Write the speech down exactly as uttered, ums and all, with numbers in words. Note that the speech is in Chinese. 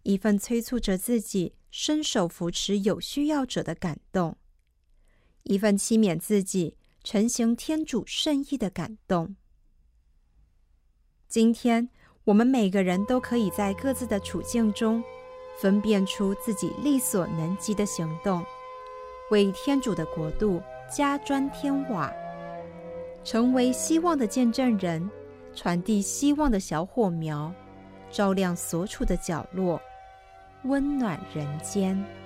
一份催促着自己伸手扶持有需要者的感动，一份期勉自己承行天主圣意的感动。今天我们每个人都可以在各自的处境中分辨出自己力所能及的行动，为天主的国度加砖添瓦，成为希望的见证人，传递希望的小火苗，照亮所处的角落，温暖人间。